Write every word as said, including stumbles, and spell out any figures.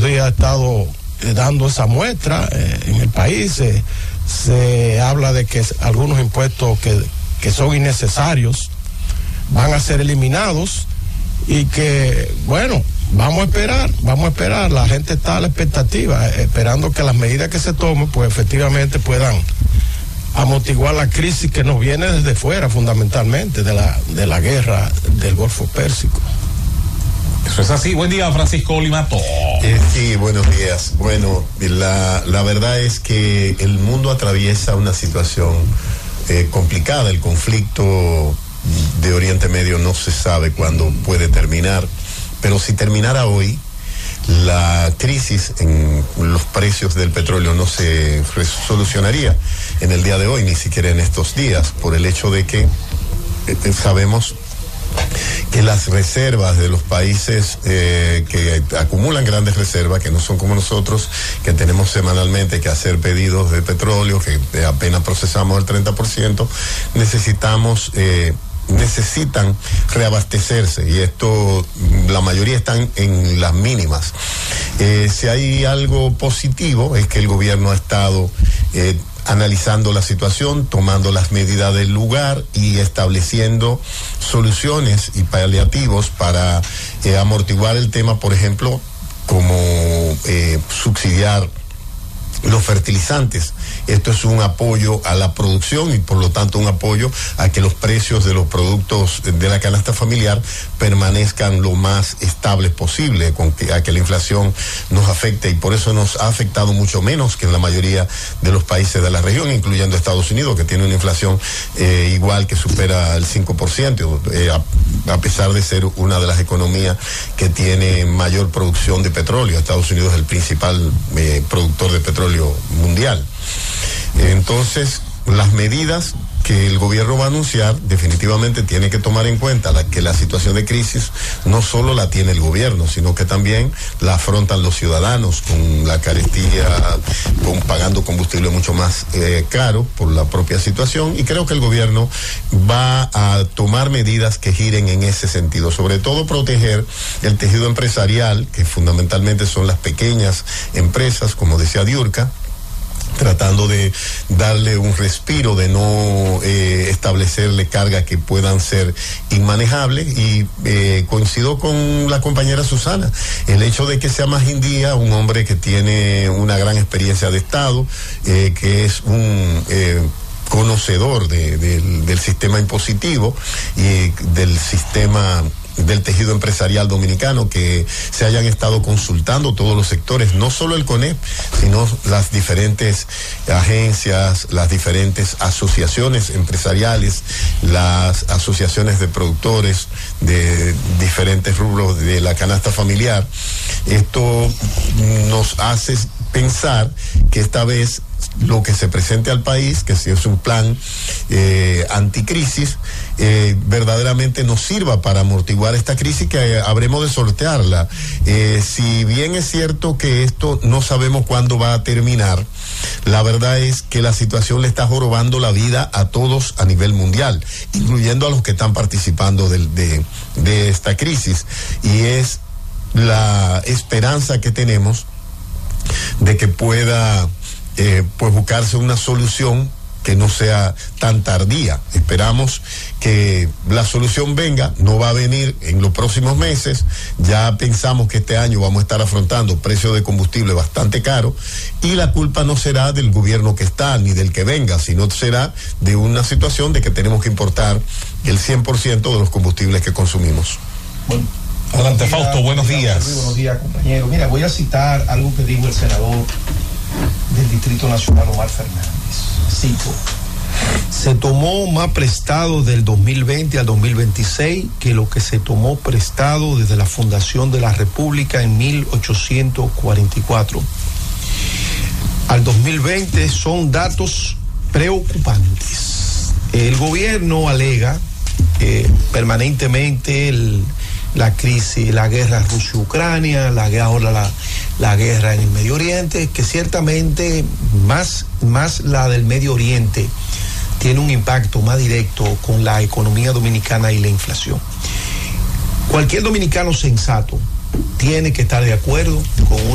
días ha estado eh, dando esa muestra eh, en el país. Eh, se habla de que algunos impuestos que, que son innecesarios van a ser eliminados y que, bueno, vamos a esperar, vamos a esperar. La gente está a la expectativa, esperando que las medidas que se tomen, pues efectivamente puedan amortiguar la crisis que nos viene desde fuera, fundamentalmente, de la, de la guerra del Golfo Pérsico. Eso es así. Buen día, Francisco Limato. Eh, sí, buenos días. Bueno, la, la verdad es que el mundo atraviesa una situación eh, complicada. El conflicto de Oriente Medio no se sabe cuándo puede terminar, pero si terminara hoy, la crisis en los precios del petróleo no se solucionaría en el día de hoy, ni siquiera en estos días, por el hecho de que eh, sabemos que las reservas de los países eh, que acumulan grandes reservas, que no son como nosotros, que tenemos semanalmente que hacer pedidos de petróleo, que apenas procesamos el treinta por ciento, necesitamos... Eh, necesitan reabastecerse, y esto la mayoría están en las mínimas. Eh, si hay algo positivo es que el gobierno ha estado eh, analizando la situación, tomando las medidas del lugar y estableciendo soluciones y paliativos para eh, amortiguar el tema, por ejemplo, como eh, subsidiar los fertilizantes. Esto es un apoyo a la producción y por lo tanto un apoyo a que los precios de los productos de la canasta familiar permanezcan lo más estables posible, con que, a que la inflación nos afecte, y por eso nos ha afectado mucho menos que en la mayoría de los países de la región, incluyendo Estados Unidos, que tiene una inflación eh, igual, que supera el cinco por ciento, eh, a, a pesar de ser una de las economías que tiene mayor producción de petróleo. Estados Unidos es el principal eh, productor de petróleo mundial. Entonces, las medidas que el gobierno va a anunciar definitivamente tiene que tomar en cuenta la, que la situación de crisis no solo la tiene el gobierno, sino que también la afrontan los ciudadanos con la carestía, con pagando combustible mucho más eh, caro por la propia situación, y creo que el gobierno va a tomar medidas que giren en ese sentido, sobre todo proteger el tejido empresarial, que fundamentalmente son las pequeñas empresas, como decía Diurka, tratando de darle un respiro, de no eh, establecerle cargas que puedan ser inmanejables, y eh, coincido con la compañera Susana, el hecho de que sea Magín Díaz, un hombre que tiene una gran experiencia de Estado, eh, que es un... Eh, conocedor de, de, del sistema impositivo y del sistema del tejido empresarial dominicano, que se hayan estado consultando todos los sectores, no solo el CONEP, sino las diferentes agencias, las diferentes asociaciones empresariales, las asociaciones de productores de diferentes rubros de la canasta familiar. Esto nos hace pensar que esta vez lo que se presente al país, que si es un plan eh, anticrisis, eh, verdaderamente nos sirva para amortiguar esta crisis, que eh, habremos de sortearla. Eh, si bien es cierto que esto no sabemos cuándo va a terminar, la verdad es que la situación le está jorobando la vida a todos a nivel mundial, incluyendo a los que están participando de, de, de esta crisis, y es la esperanza que tenemos de que pueda Eh, pues buscarse una solución que no sea tan tardía. Esperamos que la solución venga, no va a venir en los próximos meses. Ya pensamos que este año vamos a estar afrontando precios de combustible bastante caros, y la culpa no será del gobierno que está ni del que venga, sino será de una situación de que tenemos que importar el cien por ciento de los combustibles que consumimos. Bueno, adelante, Fausto, buenos días. Buenos días, compañero. Mira, voy a citar algo que dijo el senador del Distrito Nacional, Omar Fernández. Cito: se tomó más prestado del dos mil veinte al dos mil veintiséis que lo que se tomó prestado desde la fundación de la República en mil ochocientos cuarenta y cuatro. Al dos mil veinte son datos preocupantes. El gobierno alega eh, permanentemente el, la crisis, la guerra Rusia-Ucrania, la, ahora la, la guerra en el Medio Oriente, que ciertamente más, más la del Medio Oriente tiene un impacto más directo con la economía dominicana y la inflación. Cualquier dominicano sensato tiene que estar de acuerdo con